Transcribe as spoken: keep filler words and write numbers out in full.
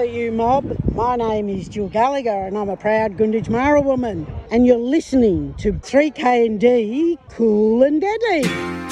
you mob. My name is Jill Gallagher and I'm a proud Gunditjmara woman. And you're listening to three K and D Cool and Deadly.